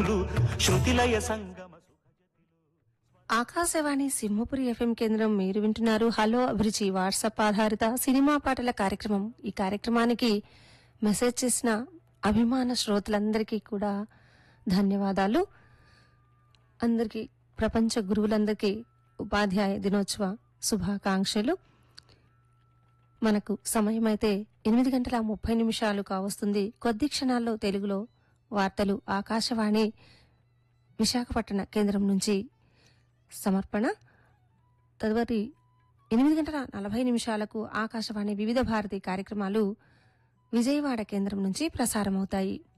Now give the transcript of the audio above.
శృతిలయ సంగమ Akashvani Simhapuri FM కేంద్రం. మీరు వింటున్నారు హలో అభిరుచి వాట్సాప్ ఆధారిత సినిమా పాటల కార్యక్రమం. ఈ కార్యక్రమానికి మెసేజ్ చేసిన అభిమాన శ్రోతలందరికీ కూడా ధన్యవాదాలు. అందరికీ, ప్రపంచ గురువులందరికీ ఉపాధ్యాయ దినోత్సవ శుభాకాంక్షలు. మనకు సమయం అయితే 8:30 కావస్తుంది. కొద్ది క్షణాల్లో తెలుగులో వార్తలు ఆకాశవాణి విశాఖపట్టణ కేంద్రం నుంచి సమర్పణ. తదుపరి 8:40 ఆకాశవాణి వివిధ భారతి కార్యక్రమాలు విజయవాడ కేంద్రం నుంచి ప్రసారమవుతాయి.